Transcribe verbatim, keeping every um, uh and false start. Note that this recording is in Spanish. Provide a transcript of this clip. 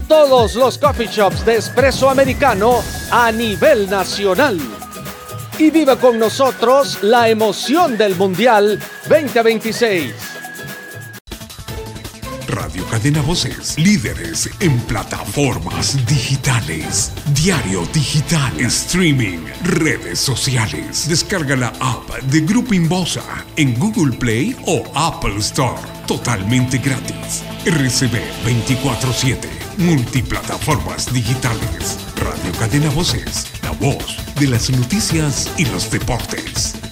todos los coffee shops de espresso americano a nivel nacional. Y vive con nosotros la emoción del Mundial veinte veintiséis. Radio Cadena Voces, líderes en plataformas digitales, diario digital, streaming, redes sociales. Descarga la app de Grupo Inbosa en Google Play o Apple Store, totalmente gratis. R C B veinticuatro siete, multiplataformas digitales. Radio Cadena Voces, la voz de las noticias y los deportes.